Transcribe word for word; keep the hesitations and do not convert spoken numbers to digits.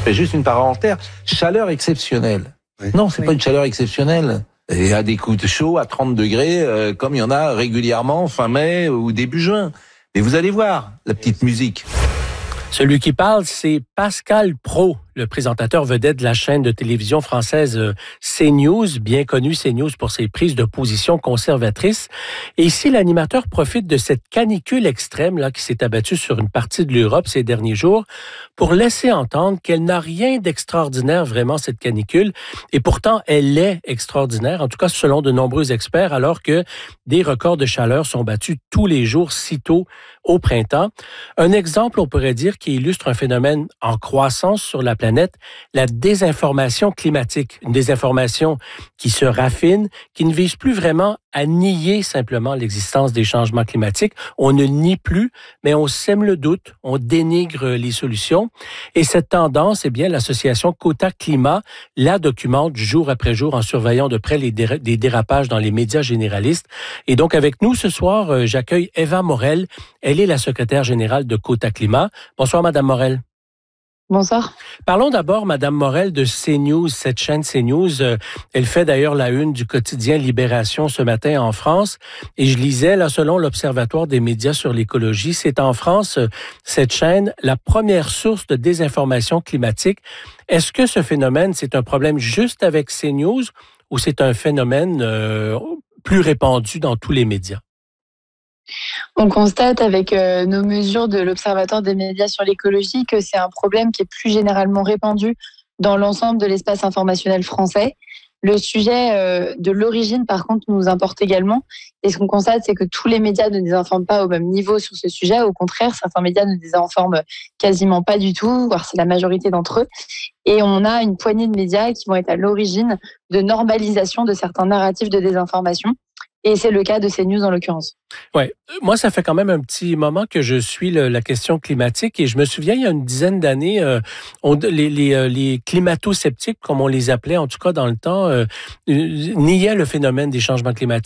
fais juste une parenthèse. Chaleur exceptionnelle. Oui. Non, c'est oui. pas une chaleur exceptionnelle. Il y a des coups de chaud à trente degrés, euh, comme il y en a régulièrement fin mai ou début juin. Mais vous allez voir la petite musique. Celui qui parle, c'est Pascal Praud, le présentateur vedette de la chaîne de télévision française CNews, bien connu CNews pour ses prises de position conservatrices. Et ici, l'animateur profite de cette canicule extrême là qui s'est abattue sur une partie de l'Europe ces derniers jours pour laisser entendre qu'elle n'a rien d'extraordinaire vraiment, cette canicule. Et pourtant, elle est extraordinaire, en tout cas selon de nombreux experts, alors que des records de chaleur sont battus tous les jours si tôt au printemps. Un exemple, on pourrait dire, qui illustre un phénomène en croissance sur la planète, la désinformation climatique. Une désinformation qui se raffine, qui ne vise plus vraiment à nier simplement l'existence des changements climatiques. On ne nie plus, mais on sème le doute, on dénigre les solutions. Et cette tendance, eh bien, l'association Cota Climat la documente jour après jour en surveillant de près les, dé- les dérapages dans les médias généralistes. Et donc, avec nous ce soir, euh, j'accueille Eva Morel. Elle est la secrétaire générale de Cota Climat. Bonsoir, Madame Morel. Bonsoir. Parlons d'abord, Madame Morel, de CNews, cette chaîne CNews. Euh, elle fait d'ailleurs la une du quotidien Libération ce matin en France. Et je lisais, là, selon l'Observatoire des médias sur l'écologie, c'est en France, euh, cette chaîne, la première source de désinformation climatique. Est-ce que ce phénomène, c'est un problème juste avec CNews ou c'est un phénomène euh, plus répandu dans tous les médias? On constate avec euh, nos mesures de l'Observatoire des médias sur l'écologie que c'est un problème qui est plus généralement répandu dans l'ensemble de l'espace informationnel français. Le sujet euh, de l'origine, par contre, nous importe également. Et ce qu'on constate, c'est que tous les médias ne désinforment pas au même niveau sur ce sujet. Au contraire, certains médias ne désinforment quasiment pas du tout, voire c'est la majorité d'entre eux. Et on a une poignée de médias qui vont être à l'origine de normalisation de certains narratifs de désinformation. Et c'est le cas de CNews en l'occurrence. Oui, moi, ça fait quand même un petit moment que je suis le, la question climatique et je me souviens, il y a une dizaine d'années, euh, on, les, les, les climato-sceptiques, comme on les appelait, en tout cas dans le temps, euh, niaient le phénomène des changements climatiques.